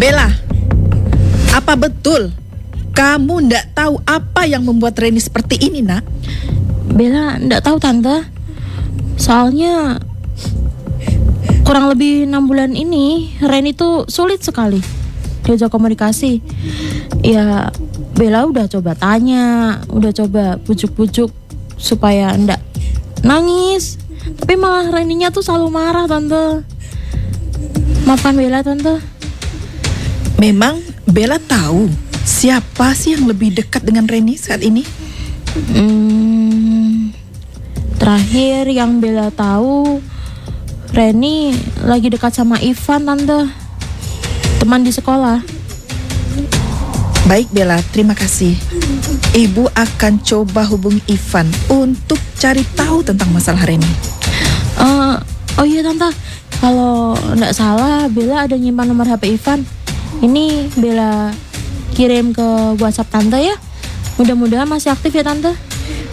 Bella, apa betul kamu ndak tahu apa yang membuat Reni seperti ini, nak? Bella nggak tahu tante. Soalnya kurang lebih 6 bulan ini Reni tuh sulit sekali diajak komunikasi. Ya Bella udah coba tanya, udah coba bujuk-bujuk supaya ndak nangis, tapi malah Reninya tuh selalu marah tante. Maafkan Bella tante. Memang Bella tahu siapa sih yang lebih dekat dengan Reni saat ini? Terakhir yang Bella tahu, Reni lagi dekat sama Ivan tante, teman di sekolah. Baik Bella, terima kasih. Ibu akan coba hubungi Ivan untuk cari tahu tentang masalah Reni. Oh iya tante, kalau nggak salah Bella ada nyimpan nomor HP Ivan. Ini Bella kirim ke WhatsApp tante ya. Mudah-mudahan masih aktif ya tante.